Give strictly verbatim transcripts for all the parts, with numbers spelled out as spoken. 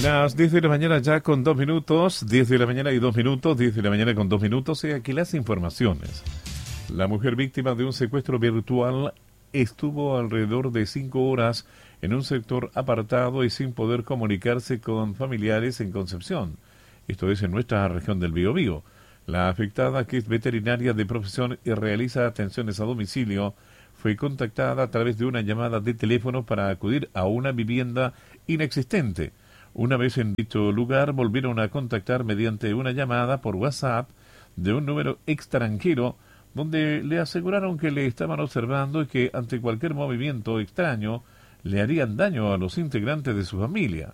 Las diez de la mañana ya con dos minutos, diez de la mañana y dos minutos, diez de la mañana con dos minutos, y aquí las informaciones. La mujer víctima de un secuestro virtual estuvo alrededor de cinco horas en un sector apartado y sin poder comunicarse con familiares en Concepción. Esto es en nuestra región del Biobío. La afectada, que es veterinaria de profesión y realiza atenciones a domicilio, fue contactada a través de una llamada de teléfono para acudir a una vivienda inexistente. Una vez en dicho lugar, volvieron a contactar mediante una llamada por WhatsApp de un número extranjero, donde le aseguraron que le estaban observando y que ante cualquier movimiento extraño le harían daño a los integrantes de su familia.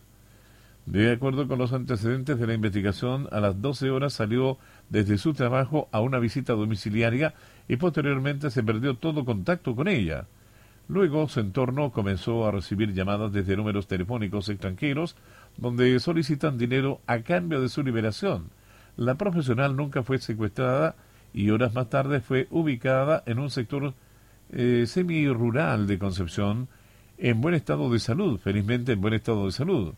De acuerdo con los antecedentes de la investigación, a las doce horas salió desde su trabajo a una visita domiciliaria y posteriormente se perdió todo contacto con ella. Luego su entorno comenzó a recibir llamadas desde números telefónicos extranjeros donde solicitan dinero a cambio de su liberación. La profesional nunca fue secuestrada y horas más tarde fue ubicada en un sector eh, semi-rural de Concepción en buen estado de salud, felizmente en buen estado de salud.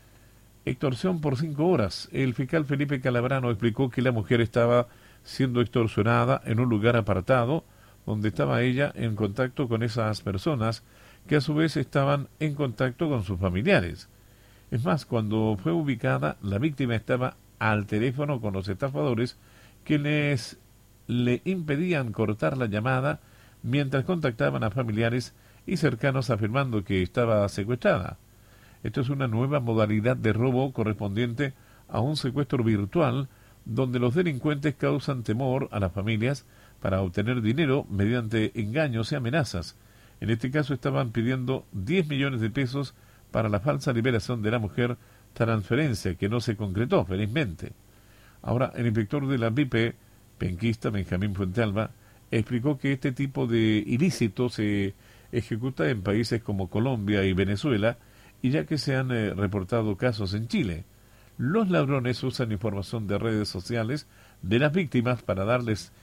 Extorsión por cinco horas. El fiscal Felipe Calabrano explicó que la mujer estaba siendo extorsionada en un lugar apartado donde estaba ella en contacto con esas personas que a su vez estaban en contacto con sus familiares. Es más, cuando fue ubicada, la víctima estaba al teléfono con los estafadores que les le impedían cortar la llamada mientras contactaban a familiares y cercanos afirmando que estaba secuestrada. Esto es una nueva modalidad de robo correspondiente a un secuestro virtual donde los delincuentes causan temor a las familias para obtener dinero mediante engaños y amenazas. En este caso estaban pidiendo diez millones de pesos para la falsa liberación de la mujer, transferencia que no se concretó, felizmente. Ahora, el inspector de la B I P, penquista Benjamín Fuentealba, explicó que este tipo de ilícito se ejecuta en países como Colombia y Venezuela, y ya que se han eh, reportado casos en Chile. Los ladrones usan información de redes sociales de las víctimas para darles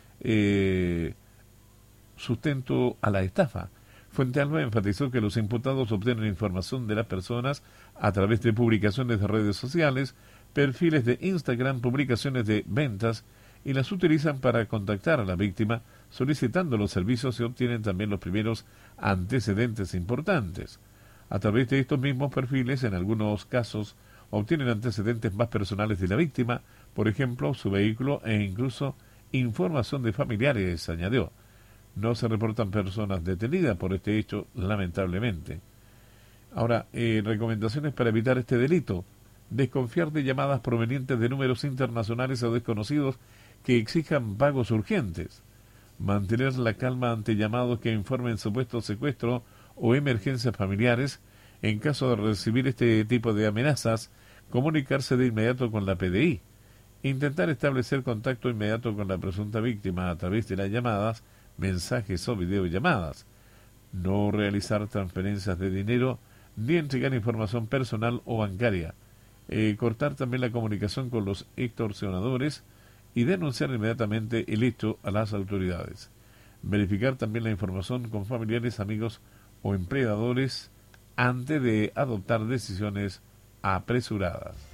eh, sustento a la estafa. Fuentealba enfatizó que los imputados obtienen información de las personas a través de publicaciones de redes sociales, perfiles de Instagram, publicaciones de ventas, y las utilizan para contactar a la víctima solicitando los servicios y obtienen también los primeros antecedentes importantes. A través de estos mismos perfiles, en algunos casos, obtienen antecedentes más personales de la víctima, por ejemplo, su vehículo e incluso información de familiares, añadió. No se reportan personas detenidas por este hecho, lamentablemente. Ahora, eh, recomendaciones para evitar este delito. Desconfiar de llamadas provenientes de números internacionales o desconocidos que exijan pagos urgentes. Mantener la calma ante llamados que informen supuesto secuestro o emergencias familiares. En caso de recibir este tipo de amenazas, comunicarse de inmediato con la P D I. Intentar establecer contacto inmediato con la presunta víctima a través de las llamadas, mensajes o videollamadas. No realizar transferencias de dinero ni entregar información personal o bancaria. Eh, cortar también la comunicación con los extorsionadores y denunciar inmediatamente el hecho a las autoridades. Verificar también la información con familiares, amigos o empleadores antes de adoptar decisiones apresuradas.